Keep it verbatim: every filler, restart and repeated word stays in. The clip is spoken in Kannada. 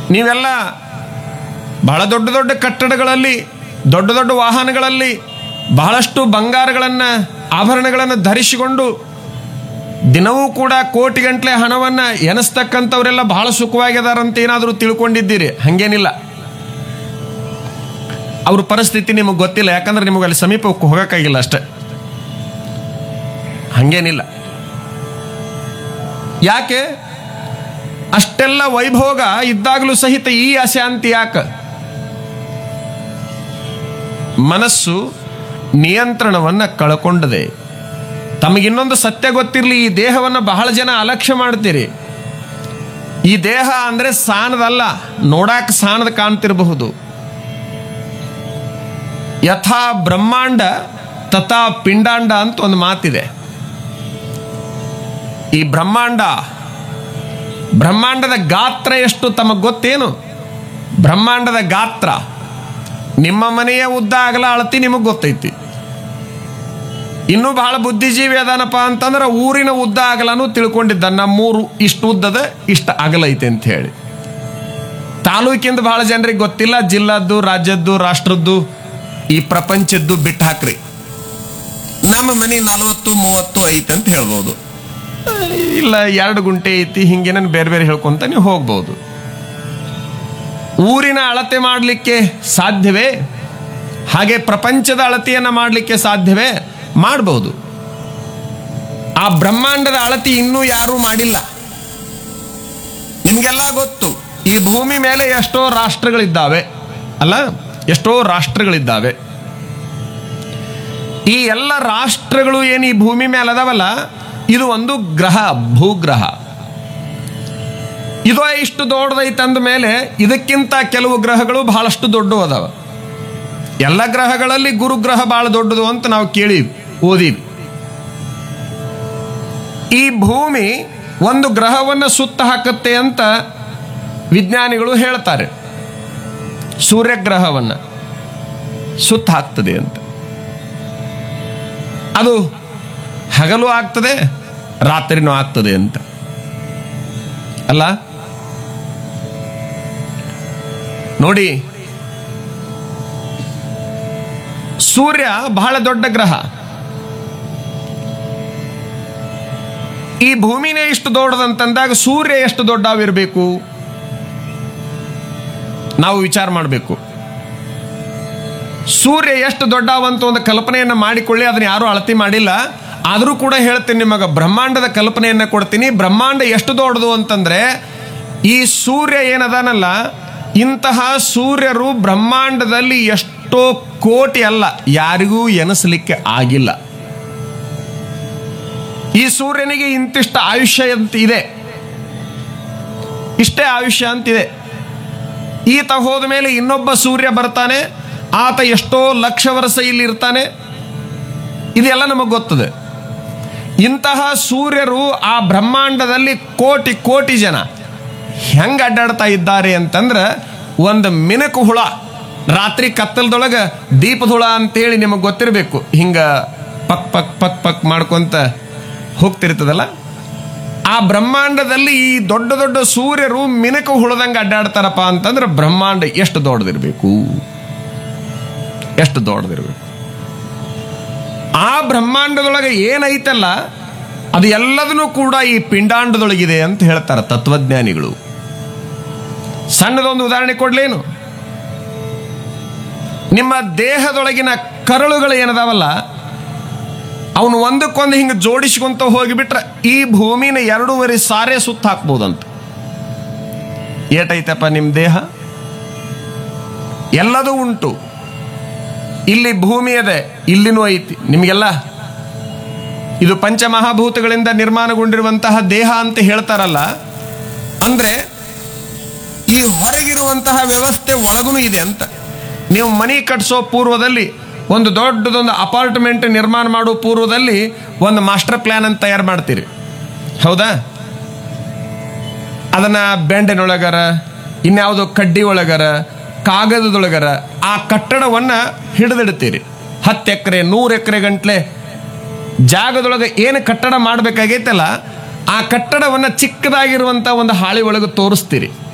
ನೀವೆಲ್ಲ ಬಹಳ ದೊಡ್ಡ ದೊಡ್ಡ ಕಟ್ಟಡಗಳಲ್ಲಿ, ದೊಡ್ಡ ದೊಡ್ಡ ವಾಹನಗಳಲ್ಲಿ ಬಹಳಷ್ಟು ಬಂಗಾರಗಳನ್ನು, ಆಭರಣಗಳನ್ನು ಧರಿಸಿಕೊಂಡು ದಿನವೂ ಕೂಡ ಕೋಟಿಗಂಟ್ಲೆ ಹಣವನ್ನು ಎನಿಸ್ತಕ್ಕಂಥವರೆಲ್ಲ ಬಹಳ ಸುಖವಾಗಿದಾರಂತ ಏನಾದರೂ ತಿಳ್ಕೊಂಡಿದ್ದೀರಿ? ಹಾಗೇನಿಲ್ಲ. ಅವ್ರ ಪರಿಸ್ಥಿತಿ ನಿಮಗೆ ಗೊತ್ತಿಲ್ಲ, ಯಾಕಂದ್ರೆ ನಿಮಗೆ ಅಲ್ಲಿ ಸಮೀಪಕ್ಕೆ ಹೋಗೋಕ್ಕಾಗಿಲ್ಲ ಅಷ್ಟೆ. ಹಾಗೇನಿಲ್ಲ. ಯಾಕೆ ಅಷ್ಟೆಲ್ಲ ವೈಭೋಗ ಇದ್ದಾಗಲೂ ಸಹಿತ ಈ ಅಶಾಂತಿ ಯಾಕೆ? ಮನಸ್ಸು ನಿಯಂತ್ರಣವನ್ನು ಕಳ್ಕೊಂಡದೆ. ತಮಗಿನ್ನೊಂದು ಸತ್ಯ ಗೊತ್ತಿರಲಿ, ಈ ದೇಹವನ್ನು ಬಹಳ ಜನ ಅಲಕ್ಷ್ಯ ಮಾಡ್ತೀರಿ. ಈ ದೇಹ ಅಂದ್ರೆ ಸಾಣದಲ್ಲ, ನೋಡಾಕ ಸಾಣದ ಕಾಣ್ತಿರಬಹುದು. ಯಥಾ ಬ್ರಹ್ಮಾಂಡ ತಥಾ ಪಿಂಡಾಂಡ ಅಂತ ಒಂದು ಮಾತಿದೆ. ಈ ಬ್ರಹ್ಮಾಂಡ ಬ್ರಹ್ಮಾಂಡದ ಗಾತ್ರ ಎಷ್ಟು ತಮಗೆ ಗೊತ್ತೇನು? ಬ್ರಹ್ಮಾಂಡದ ಗಾತ್ರ ನಿಮ್ಮ ಮನೆಯ ಉದ್ದ ಅಗಲ ಅಳತಿ ನಿಮಗೆ ಗೊತ್ತೈತಿ. ಇನ್ನೂ ಬಹಳ ಬುದ್ಧಿಜೀವಿ ಅದಾನಪ್ಪ ಅಂತಂದ್ರೆ ಊರಿನ ಉದ್ದ ಅಗಲನೂ ತಿಳ್ಕೊಂಡಿದ್ದ. ನಮ್ಮೂರು ಇಷ್ಟು ಉದ್ದದ ಇಷ್ಟ ಅಗಲ ಐತೆ ಅಂತ ಹೇಳಿ. ತಾಲೂಕಿಂದ ಬಹಳ ಜನರಿಗೆ ಗೊತ್ತಿಲ್ಲ, ಜಿಲ್ಲಾದ್ದು, ರಾಜ್ಯದ್ದು, ರಾಷ್ಟ್ರದ್ದು, ಈ ಪ್ರಪಂಚದ್ದು ಬಿಟ್ಟು ಹಾಕ್ರಿ. ನಮ್ಮ ಮನೆ ನಲವತ್ತು ಮೂವತ್ತು ಐತೆ ಅಂತ ಹೇಳ್ಬೋದು, ಇಲ್ಲ ಎರಡು ಗುಂಟೆ ಐತಿ, ಹಿಂಗೇನ ಬೇರೆ ಬೇರೆ ಹೇಳ್ಕೊಂತ ನೀವು ಹೋಗ್ಬೋದು. ಊರಿನ ಅಳತೆ ಮಾಡಲಿಕ್ಕೆ ಸಾಧ್ಯವೇ? ಹಾಗೆ ಪ್ರಪಂಚದ ಅಳತೆಯನ್ನ ಮಾಡಲಿಕ್ಕೆ ಸಾಧ್ಯವೇ? ಮಾಡಬಹುದು. ಆ ಬ್ರಹ್ಮಾಂಡದ ಅಳತೆ ಇನ್ನೂ ಯಾರೂ ಮಾಡಿಲ್ಲ. ನಿಮ್ಗೆಲ್ಲ ಗೊತ್ತು, ಈ ಭೂಮಿ ಮೇಲೆ ಎಷ್ಟೋ ರಾಷ್ಟ್ರಗಳಿದ್ದಾವೆ ಅಲ್ಲ, ಎಷ್ಟೋ ರಾಷ್ಟ್ರಗಳಿದ್ದಾವೆ. ಈ ಎಲ್ಲ ರಾಷ್ಟ್ರಗಳು ಏನು ಈ ಭೂಮಿ ಮೇಲೆ ಅದಾವಲ್ಲ, ಇದು ಒಂದು ಗ್ರಹ, ಭೂಗ್ರಹ. ಇದು ಇಷ್ಟು ದೊಡ್ಡದೈತಂದ ಮೇಲೆ ಇದಕ್ಕಿಂತ ಕೆಲವು ಗ್ರಹಗಳು ಬಹಳಷ್ಟು ದೊಡ್ಡವು ಅದಾವ. ಎಲ್ಲ ಗ್ರಹಗಳಲ್ಲಿ ಗುರುಗ್ರಹ ಬಹಳ ದೊಡ್ಡದು ಅಂತ ನಾವು ಕೇಳಿವಿ, ಓದಿವಿ. ಈ ಭೂಮಿ ಒಂದು ಗ್ರಹವನ್ನು ಸುತ್ತ ಹಾಕುತ್ತೆ ಅಂತ ವಿಜ್ಞಾನಿಗಳು ಹೇಳ್ತಾರೆ. ಸೂರ್ಯಗ್ರಹವನ್ನು ಸುತ್ತ ಹಾಕ್ತದೆ ಅಂತ. ಅದು ಹಗಲು ಆಗ್ತದೆ, ರಾತ್ರಿನೂ ಆಗ್ತದೆ ಅಂತ ಅಲ್ಲ. ನೋಡಿ, ಸೂರ್ಯ ಬಹಳ ದೊಡ್ಡ ಗ್ರಹ. ಈ ಭೂಮಿನೇ ಇಷ್ಟು ದೊಡ್ಡದಂತಂದಾಗ ಸೂರ್ಯ ಎಷ್ಟು ದೊಡ್ಡವಿರಬೇಕು ನಾವು ವಿಚಾರ ಮಾಡಬೇಕು. ಸೂರ್ಯ ಎಷ್ಟು ದೊಡ್ಡವಂತ ಒಂದು ಕಲ್ಪನೆಯನ್ನು ಮಾಡಿಕೊಳ್ಳಿ. ಅದನ್ನ ಯಾರೂ ಅಳತೆ ಮಾಡಿಲ್ಲ. ಆದರೂ ಕೂಡ ಹೇಳ್ತೀನಿ ನಿಮಗೆ, ಬ್ರಹ್ಮಾಂಡದ ಕಲ್ಪನೆಯನ್ನು ಕೊಡ್ತೀನಿ. ಬ್ರಹ್ಮಾಂಡ ಎಷ್ಟು ದೊಡ್ಡದು ಅಂತಂದ್ರೆ, ಈ ಸೂರ್ಯ ಏನದಾನಲ್ಲ, ಇಂತಹ ಸೂರ್ಯರು ಬ್ರಹ್ಮಾಂಡದಲ್ಲಿ ಎಷ್ಟೋ ಕೋಟಿ ಅಲ್ಲ, ಯಾರಿಗೂ ಎನಿಸಲಿಕ್ಕೆ ಆಗಿಲ್ಲ. ಈ ಸೂರ್ಯನಿಗೆ ಇಂತಿಷ್ಟ ಆಯುಷ್ಯ ಅಂತ ಇದೆ, ಇಷ್ಟೇ ಆಯುಷ್ಯ ಅಂತಿದೆ. ಈತ ಹೋದ ಮೇಲೆ ಇನ್ನೊಬ್ಬ ಸೂರ್ಯ ಬರ್ತಾನೆ, ಆತ ಎಷ್ಟೋ ಲಕ್ಷ ವರ್ಷ ಇಲ್ಲಿ ಇರ್ತಾನೆ. ಇದೆಲ್ಲ ನಮಗೆ ಗೊತ್ತದೆ. ಇಂತಹ ಸೂರ್ಯರು ಆ ಬ್ರಹ್ಮಾಂಡದಲ್ಲಿ ಕೋಟಿ ಕೋಟಿ ಜನ ಹೆಂಗ ಅಡ್ಡಾಡ್ತಾ ಇದ್ದಾರೆ ಅಂತಂದ್ರೆ, ಒಂದು ಮಿನಕು ಹುಳ ರಾತ್ರಿ ಕತ್ತಲದೊಳಗೆ ದೀಪದ ಹುಳ ಅಂತೇಳಿ ನಿಮಗೆ ಗೊತ್ತಿರಬೇಕು, ಹಿಂಗ ಪಕ್ ಪಕ್ ಪಕ್ ಪಕ್ ಮಾಡ್ಕೊಂತ ಹೋಗ್ತಿರ್ತದಲ್ಲ. ಆ ಬ್ರಹ್ಮಾಂಡದಲ್ಲಿ ಈ ದೊಡ್ಡ ದೊಡ್ಡ ಸೂರ್ಯರು ಮಿನಕು ಹುಳದಂಗೆ ಅಡ್ಡಾಡ್ತಾರಪ್ಪ ಅಂತಂದ್ರೆ ಬ್ರಹ್ಮಾಂಡ ಎಷ್ಟು ದೊಡ್ಡದಿರ್ಬೇಕು, ಎಷ್ಟು ದೊಡ್ಡದಿರ್ಬೇಕು. ಆ ಬ್ರಹ್ಮಾಂಡದೊಳಗೆ ಏನೈತಲ್ಲ, ಅದು ಎಲ್ಲದನ್ನೂ ಕೂಡ ಈ ಪಿಂಡಾಂಡದೊಳಗಿದೆ ಅಂತ ಹೇಳ್ತಾರೆ ತತ್ವಜ್ಞಾನಿಗಳು. ಸಣ್ಣದೊಂದು ಉದಾಹರಣೆ ಕೊಡ್ಲೇನು? ನಿಮ್ಮ ದೇಹದೊಳಗಿನ ಕರಳುಗಳು ಏನದಾವಲ್ಲ, ಅವನು ಒಂದಕ್ಕೊಂದು ಹಿಂಗೆ ಜೋಡಿಸ್ಕೊಂತ ಹೋಗಿಬಿಟ್ರೆ ಈ ಭೂಮಿನ ಎರಡೂವರೆ ಸಾರೆ ಸುತ್ತ ಹಾಕ್ಬೋದಂತ. ಏಟೈತಪ್ಪ ನಿಮ್ಮ ದೇಹ? ಎಲ್ಲದೂ ಉಂಟು. ಇಲ್ಲಿ ಭೂಮಿ ಇದೆ, ಇಲ್ಲಿನೂ ಐತಿ. ನಿಮಗೆಲ್ಲ ಇದು ಪಂಚಮಹಾಭೂತಗಳಿಂದ ನಿರ್ಮಾಣಗೊಂಡಿರುವಂತಹ ದೇಹ ಅಂತ ಹೇಳ್ತಾರಲ್ಲ, ಅಂದ್ರೆ ಈ ಹೊರಗಿರುವಂತಹ ವ್ಯವಸ್ಥೆ ಒಳಗೂ ಇದೆ ಅಂತ. ನೀವು ಮನೆ ಕಟ್ಸೋ ಪೂರ್ವದಲ್ಲಿ, ಒಂದು ದೊಡ್ಡದೊಂದು ಅಪಾರ್ಟ್ಮೆಂಟ್ ನಿರ್ಮಾಣ ಮಾಡೋ ಪೂರ್ವದಲ್ಲಿ ಒಂದು ಮಾಸ್ಟರ್ ಪ್ಲಾನ್ ಅಂತ ತಯಾರು ಮಾಡ್ತೀರಿ, ಹೌದಾ? ಅದನ್ನ ಬೆಂಡಿನೊಳಗರ, ಇನ್ಯಾವುದೋ ಕಡ್ಡಿ ಒಳಗರ, ಕಾಗದದೊಳಗರ ಆ ಕಟ್ಟಡವನ್ನ ಹಿಡಿದಿಡ್ತೀರಿ. ಹತ್ತು ಎಕರೆ ನೂರು ಎಕರೆ ಗಂಟ್ಲೆ ಜಾಗದೊಳಗೆ ಏನು ಕಟ್ಟಡ ಮಾಡಬೇಕಾಗೈತಲ್ಲ, ಆ ಕಟ್ಟಡವನ್ನ ಚಿಕ್ಕದಾಗಿರುವಂತ ಒಂದು ಹಾಳಿ ಒಳಗೆ ತೋರಿಸ್ತೀರಿ.